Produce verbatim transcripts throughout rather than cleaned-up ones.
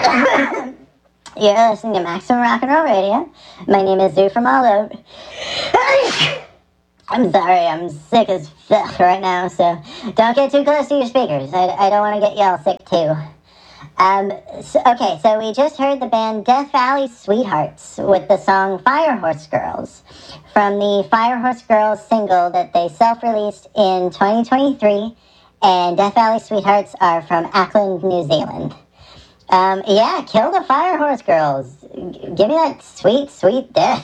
You're listening to Maximum Rock and Roll Radio. My name is Zoo from all over. I'm sorry, I'm sick as fuck right now, so don't get too close to your speakers. I, I don't want to get y'all sick too. Um, so, okay, so we just heard the band Death Valley Sweethearts with the song Firehorse Girls from the Firehorse Girls single that they self-released in twenty twenty-three, and Death Valley Sweethearts are from Auckland, New Zealand. Um, yeah, kill the Firehorse Girls. G- give me that sweet, sweet death.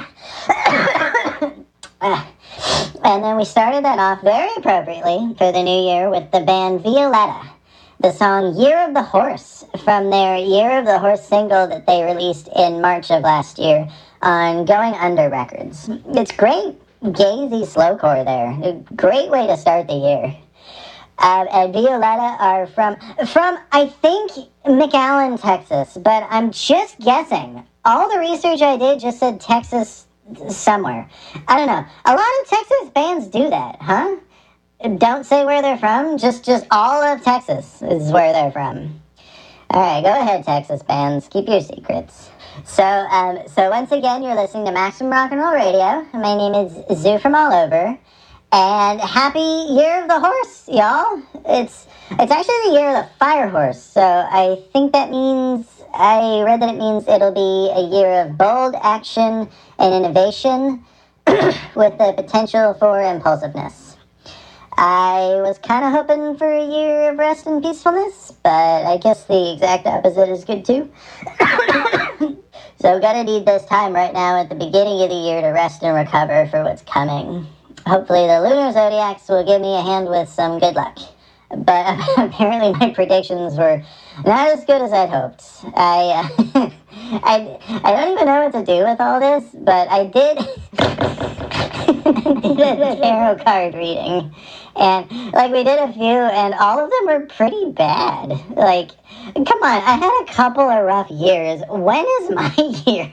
And then we started that off very appropriately for the new year with the band Violetta. The song Year of the Horse from their Year of the Horse single that they released in March of last year on Going Under Records. It's great, gazy slowcore there. A great way to start the year. Uh, and Violetta are from, from, I think, McAllen, Texas, but I'm just guessing. All the research I did just said Texas somewhere. I don't know. A lot of Texas bands do that, huh? Don't say where they're from, just, just all of Texas is where they're from. Alright, go ahead, Texas bands. Keep your secrets. So, um, so once again, you're listening to Maximum Rock and Roll Radio. My name is Zoo from all over. And happy Year of the Horse, y'all. It's it's actually the Year of the Fire Horse, so I think that means, I read that it means it'll be a year of bold action and innovation with the potential for impulsiveness. I was kind of hoping for a year of rest and peacefulness, but I guess the exact opposite is good too. So gonna need this time right now at the beginning of the year to rest and recover for what's coming. Hopefully the lunar zodiacs will give me a hand with some good luck. But apparently my predictions were not as good as I'd hoped. I, uh, I, I don't even know what to do with all this, but I did, I did a tarot card reading. And, like, we did a few, and all of them were pretty bad. Like, come on, I had a couple of rough years. When is my year?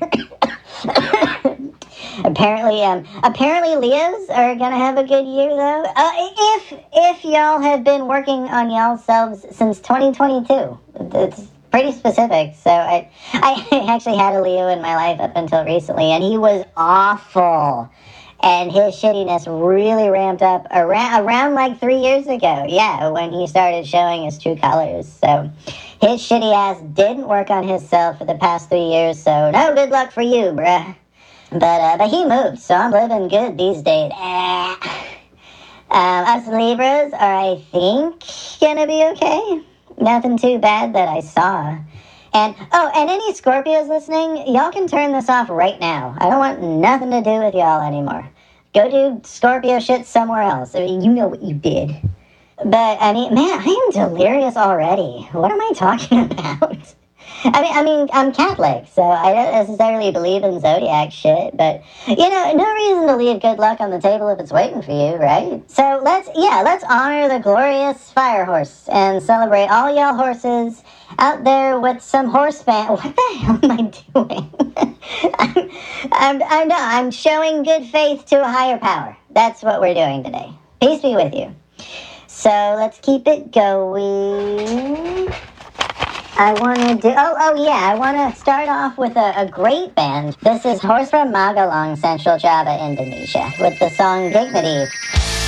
Apparently, um, apparently Leos are gonna have a good year, though. Uh, if, if y'all have been working on y'all's selves since twenty twenty-two. It's pretty specific, so I, I actually had a Leo in my life up until recently, and he was awful. And his shittiness really ramped up around, around like three years ago. Yeah, when he started showing his true colors. So his shitty ass didn't work on himself for the past three years, so no good luck for you, bruh. But, uh, but he moved, so I'm living good these days. Ah. Um, us Libras are, I think, gonna be okay. Nothing too bad that I saw. And, oh, and any Scorpios listening, y'all can turn this off right now. I don't want nothing to do with y'all anymore. Go do Scorpio shit somewhere else. I mean, you know what you did. But, I mean, man, I am delirious already. What am I talking about? I mean, I mean, I'm Catholic, so I don't necessarily believe in zodiac shit, but, you know, no reason to leave good luck on the table if it's waiting for you, right? So let's, yeah, let's honor the glorious fire horse and celebrate all y'all horses out there with some horse fan. What the hell am I doing? I'm, I'm, I'm, no, I'm showing good faith to a higher power. That's what we're doing today. Peace be with you. So let's keep it going. I want to do, oh, oh yeah, I want to start off with a, a great band. This is Horse from Magelang, Central Java, Indonesia, with the song Dignity.